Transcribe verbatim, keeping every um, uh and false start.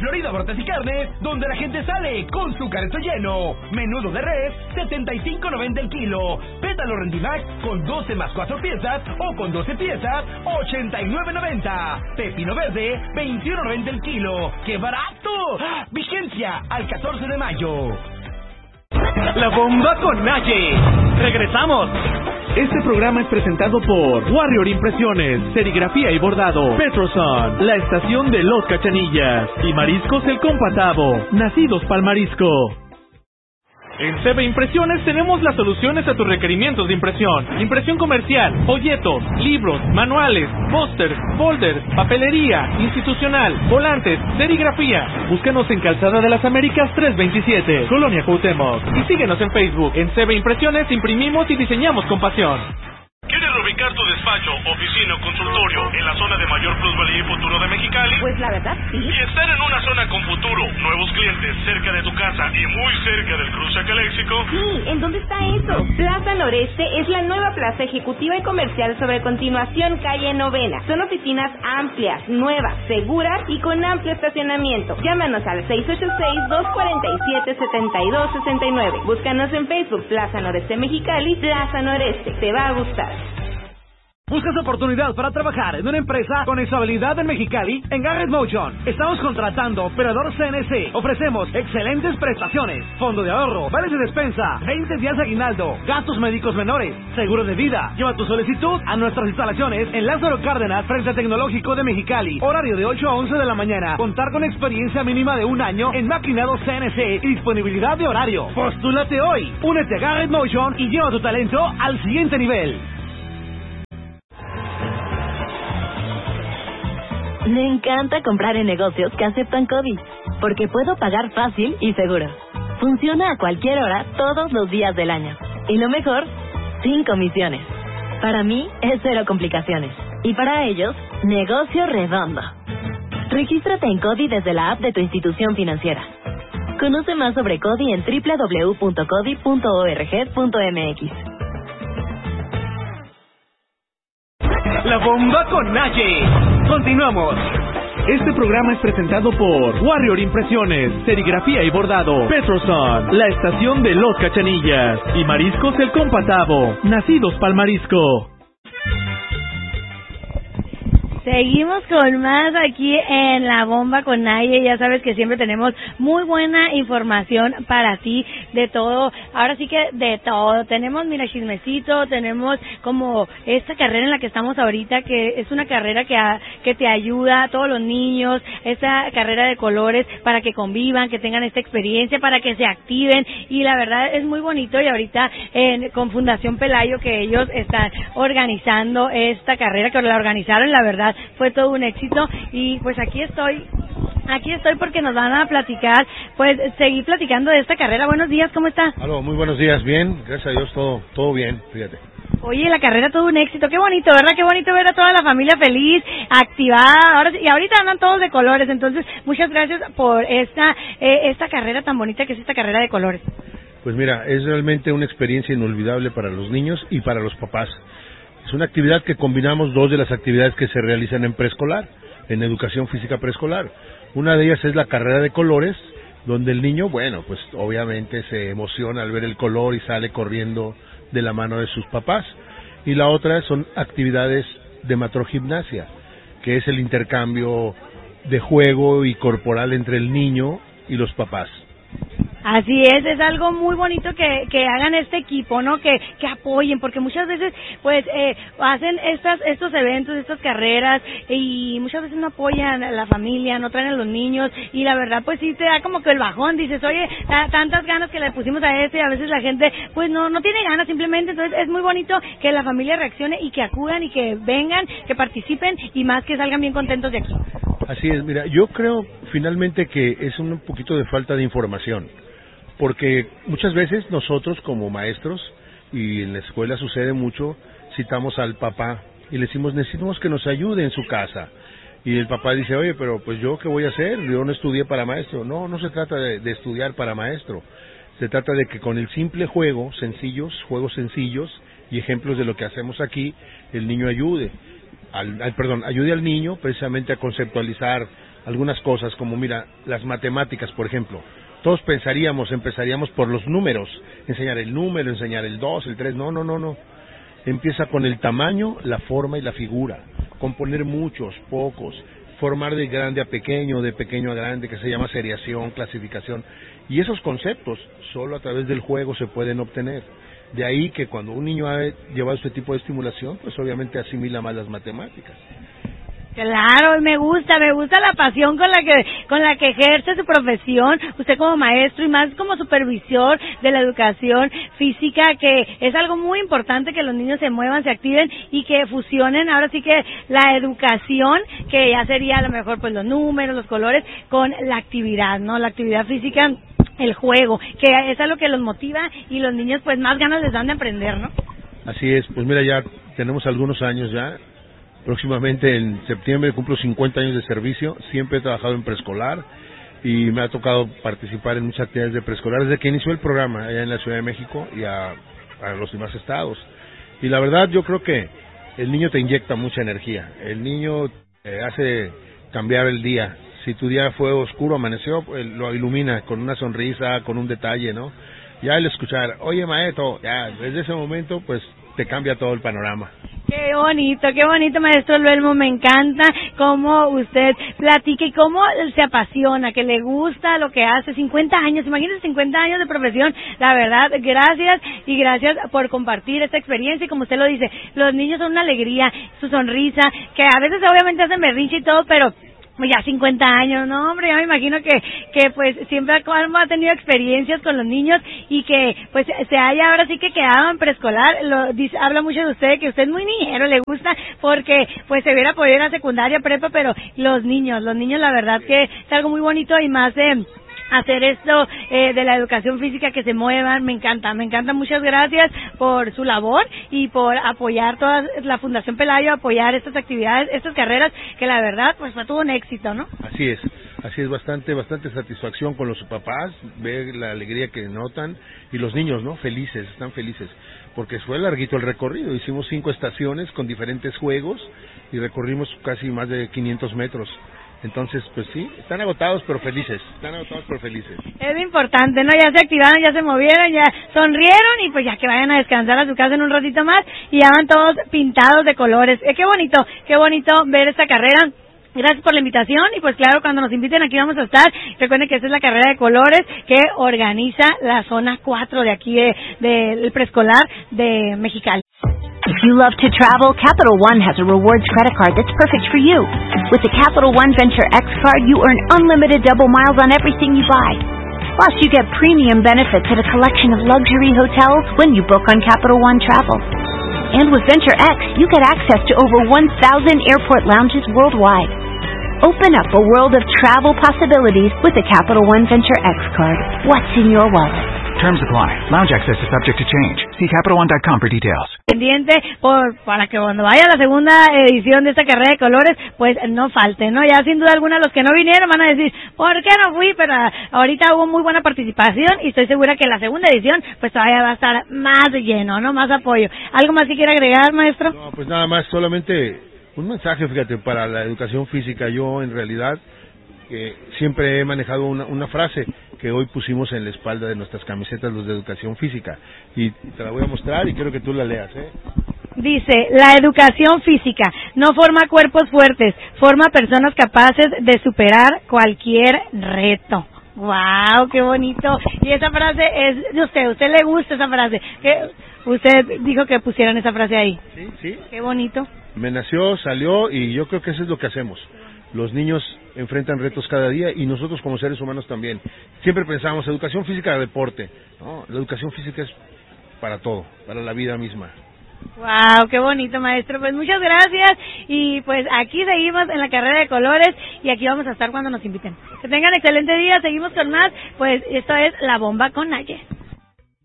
Florida Bortes y Carnes, donde la gente sale con su carrito lleno. Menudo de res, setenta y cinco noventa el kilo. Pétalo Rendimax con doce más cuatro piezas o con doce piezas, ochenta y nueve noventa. Pepino verde, veintiuno noventa el kilo. ¡Qué barato! Vigencia al catorce de mayo. La bomba con Naye. Regresamos. Este programa es presentado por Warrior Impresiones, Serigrafía y Bordado, Petroson, la estación de Los Cachanillas y Mariscos El Compatavo, nacidos pa'l marisco. En C B Impresiones tenemos las soluciones a tus requerimientos de impresión. Impresión comercial, folletos, libros, manuales, pósters, folders, papelería, institucional, volantes, serigrafía. Búscanos en Calzada de las Américas trescientos veintisiete, Colonia Cuauhtémoc. Y síguenos en Facebook. En C B Impresiones imprimimos y diseñamos con pasión. ¿Quieres reubicar tu despacho, oficina o consultorio en la zona de mayor plusvalía y futuro de Mexicali? Pues la verdad, sí. Y estar en una zona con futuro, nuevos clientes, cerca de tu casa y muy cerca del cruce a Caléxico. Sí, ¿en dónde está eso? Plaza Noreste es la nueva plaza ejecutiva y comercial sobre Continuación Calle Novena. Son oficinas amplias, nuevas, seguras y con amplio estacionamiento. Llámanos al seis ocho seis, dos cuatro siete, siete dos seis nueve. Búscanos en Facebook, Plaza Noreste Mexicali, Plaza Noreste. Te va a gustar. ¿Buscas oportunidad para trabajar en una empresa con estabilidad en Mexicali? En Garrett Motion estamos contratando operador C N C. Ofrecemos excelentes prestaciones, fondo de ahorro, vales de despensa, veinte días de aguinaldo, gastos médicos menores, seguro de vida. Lleva tu solicitud a nuestras instalaciones en Lázaro Cárdenas, frente al Tecnológico de Mexicali. Horario de ocho a once de la mañana. Contar con experiencia mínima de un año en maquinado C N C y disponibilidad de horario. Postúlate hoy. Únete a Garrett Motion y lleva tu talento al siguiente nivel. Me encanta comprar en negocios que aceptan COVID, porque puedo pagar fácil y seguro. Funciona a cualquier hora, todos los días del año. Y lo mejor, sin comisiones. Para mí, es cero complicaciones. Y para ellos, negocio redondo. Regístrate en CODI desde la app de tu institución financiera. Conoce más sobre CODI en doble u doble u doble u punto codi punto org punto m x. La bomba con Naye. Continuamos. Este programa es presentado por Warrior Impresiones, Serigrafía y Bordado, Petroson, la estación de Los Cachanillas y Mariscos El Compatavo, nacidos pa'l marisco. Seguimos con más aquí en La Bomba con Naye. Ya sabes que siempre tenemos muy buena información para ti de todo. Ahora sí que de todo. Tenemos, mira, chismecito, tenemos como esta carrera en la que estamos ahorita, que es una carrera que, a, que te ayuda a todos los niños, esta carrera de colores para que convivan, que tengan esta experiencia, para que se activen. Y la verdad es muy bonito. Y ahorita en, con Fundación Pelayo, que ellos están organizando esta carrera, que la organizaron, la verdad fue todo un éxito. Y pues aquí estoy, aquí estoy porque nos van a platicar, pues seguir platicando de esta carrera. Buenos días, ¿cómo está? Aló, muy buenos días, bien, gracias a Dios, todo todo bien, fíjate. Oye, la carrera todo un éxito, qué bonito, ¿verdad? Qué bonito ver a toda la familia feliz, activada, ahora y ahorita andan todos de colores. Entonces, muchas gracias por esta eh, esta carrera tan bonita que es esta carrera de colores. Pues mira, es realmente una experiencia inolvidable para los niños y para los papás. Es una actividad que combinamos dos de las actividades que se realizan en preescolar, en educación física preescolar. Una de ellas es la carrera de colores, donde el niño, bueno, pues obviamente se emociona al ver el color y sale corriendo de la mano de sus papás. Y la otra son actividades de matrogimnasia, que es el intercambio de juego y corporal entre el niño y los papás. Así es, es algo muy bonito que, que hagan este equipo, ¿no? Que, que apoyen, porque muchas veces, pues, eh, hacen estas, estos eventos, estas carreras, y muchas veces no apoyan a la familia, no traen a los niños, y la verdad, pues sí te da como que el bajón, dices, oye, tantas ganas que le pusimos a este, y a veces la gente, pues no, no tiene ganas simplemente. Entonces es muy bonito que la familia reaccione y que acudan y que vengan, que participen, y más que salgan bien contentos de aquí. Así es, mira, yo creo finalmente que es un poquito de falta de información. Porque muchas veces nosotros como maestros, y en la escuela sucede mucho, citamos al papá y le decimos, necesitamos que nos ayude en su casa. Y el papá dice, oye, pero pues yo qué voy a hacer, yo no estudié para maestro. No, no se trata de, de estudiar para maestro. Se trata de que con el simple juego, sencillos, juegos sencillos y ejemplos de lo que hacemos aquí, el niño ayude, al, al, perdón, ayude al niño precisamente a conceptualizar algunas cosas, como mira, las matemáticas, por ejemplo. Todos pensaríamos, empezaríamos por los números, enseñar el número, enseñar el dos, el tres, no, no, no, no. Empieza con el tamaño, la forma y la figura, componer muchos, pocos, formar de grande a pequeño, de pequeño a grande, que se llama seriación, clasificación, y esos conceptos solo a través del juego se pueden obtener. De ahí que cuando un niño ha llevado este tipo de estimulación, pues obviamente asimila más las matemáticas. Claro, me gusta, me gusta la pasión con la que con la que ejerce su profesión, usted como maestro y más como supervisor de la educación física, que es algo muy importante que los niños se muevan, se activen y que fusionen ahora sí que la educación, que ya sería a lo mejor pues los números, los colores, con la actividad, ¿no? La actividad física, el juego, que es algo que los motiva y los niños pues más ganas les dan de aprender, ¿no? Así es, pues mira, ya tenemos algunos años ya. Próximamente en septiembre cumplo cincuenta años de servicio, siempre he trabajado en preescolar y me ha tocado participar en muchas actividades de preescolar desde que inició el programa allá en la Ciudad de México y a, a los demás estados. Y la verdad yo creo que el niño te inyecta mucha energía, el niño eh, hace cambiar el día. Si tu día fue oscuro, amaneció, pues, lo ilumina con una sonrisa, con un detalle, ¿no? Ya el escuchar, oye maestro, ya desde ese momento pues te cambia todo el panorama. Qué bonito, qué bonito, maestro Luelmo, me encanta cómo usted platica y cómo se apasiona, que le gusta lo que hace. cincuenta años, imagínese cincuenta años de profesión, la verdad, gracias y gracias por compartir esta experiencia y como usted lo dice, los niños son una alegría, su sonrisa, que a veces obviamente hacen berrinche y todo, pero ya cincuenta años, no hombre, ya me imagino que que pues siempre ha tenido experiencias con los niños y que pues se haya ahora sí que quedado en preescolar. Lo dice, habla mucho de usted, que usted es muy niñero, le gusta, porque pues se hubiera podido ir a secundaria, prepa, pero los niños, los niños la verdad que es algo muy bonito y más de hacer esto eh, de la educación física, que se muevan, me encanta, me encanta, muchas gracias por su labor y por apoyar toda la Fundación Pelayo, apoyar estas actividades, estas carreras, que la verdad pues fue todo un éxito, ¿no? Así es, así es, bastante, bastante satisfacción con los papás, ver la alegría que notan, y los niños, ¿no? Felices, están felices, porque fue larguito el recorrido, hicimos cinco estaciones con diferentes juegos y recorrimos casi más de quinientos metros. Entonces, pues sí, están agotados pero felices, están agotados pero felices. Es importante, ¿no? Ya se activaron, ya se movieron, ya sonrieron y pues ya que vayan a descansar a su casa en un ratito más y ya van todos pintados de colores. Eh, qué bonito, qué bonito ver esta carrera. Gracias por la invitación y pues claro, cuando nos inviten aquí vamos a estar. Recuerden que esta es la carrera de colores que organiza la zona cuatro de aquí de, de, del preescolar de Mexicali. If you love to travel, Capital One has a rewards credit card that's perfect for you. With the Capital One Venture X card, you earn unlimited double miles on everything you buy. Plus, you get premium benefits at a collection of luxury hotels when you book on Capital One Travel. And with Venture X, you get access to over one thousand airport lounges worldwide. Open up a world of travel possibilities with the Capital One Venture X card. What's in your wallet? Terms apply. Lounge access is subject to change. See Capital One dot com for details. Pendiente por, para que cuando vaya a la segunda edición de esta carrera de colores, pues no falte, ¿no? Ya sin duda alguna los que no vinieron van a decir, ¿por qué no fui? Pero ahorita hubo muy buena participación y estoy segura que la segunda edición, pues todavía va a estar más lleno, ¿no? Más apoyo. ¿Algo más que quiera agregar, maestro? No, pues nada más, solamente un mensaje, fíjate, para la educación física. Yo, en realidad, que siempre he manejado una, una frase que hoy pusimos en la espalda de nuestras camisetas, los de educación física, y te la voy a mostrar y quiero que tú la leas, ¿eh? Dice, la educación física no forma cuerpos fuertes, forma personas capaces de superar cualquier reto. ¡Wow! ¡Qué bonito! Y esa frase es de usted, ¿a usted le gusta esa frase? ¿Qué? Usted dijo que pusieran esa frase ahí. Sí, sí. ¡Qué bonito! Me nació, salió y yo creo que eso es lo que hacemos. Los niños enfrentan retos cada día y nosotros como seres humanos también. Siempre pensamos, educación física, deporte. No, la educación física es para todo, para la vida misma. Wow, qué bonito, maestro. Pues muchas gracias y pues aquí seguimos en la carrera de colores y aquí vamos a estar cuando nos inviten. Que tengan excelente día, seguimos con más. Pues esto es La Bomba con Naye.